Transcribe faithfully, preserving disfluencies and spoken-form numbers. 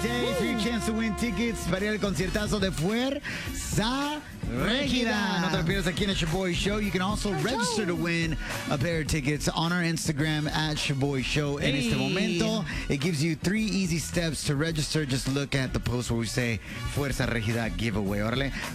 today for your chance to win tickets para ir al conciertazo de Fuerza Régida. No te lo pierdas aquí en el Shoboy Show. You can also register to win a pair of tickets on our Instagram at Shoboy Show. En este momento, it gives you three easy steps to register. Just look at the post where we say Fuerza Régida giveaway. Órale.